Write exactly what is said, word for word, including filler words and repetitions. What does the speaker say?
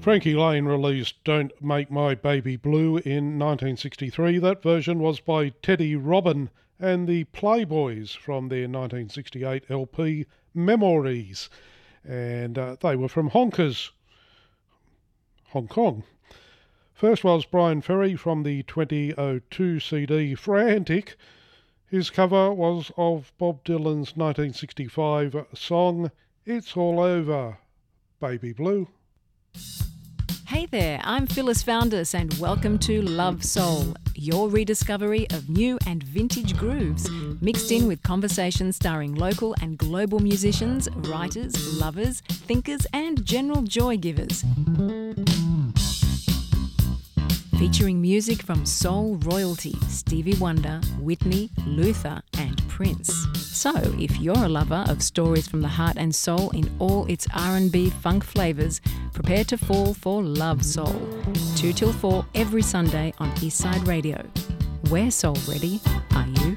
Frankie Lane released Don't Make My Baby Blue in nineteen sixty-three. That version was by Teddy Robin and the Playboys from their nineteen sixty-eight L P Memories. And uh, they were from Honkers, Hong Kong. First was Brian Ferry from the twenty oh two C D Frantic. His cover was of Bob Dylan's nineteen sixty-five song It's All Over, Baby Blue. Hey there, I'm Phyllis Founders and welcome to Love Soul, your rediscovery of new and vintage grooves, mixed in with conversations starring local and global musicians, writers, lovers, thinkers and general joy givers. Featuring music from soul royalty Stevie Wonder, Whitney, Luther and Prince. So if you're a lover of stories from the heart and soul in all its R and B funk flavours, prepare to fall for Love Soul. two till four every Sunday on Eastside Radio. We're soul ready, are you?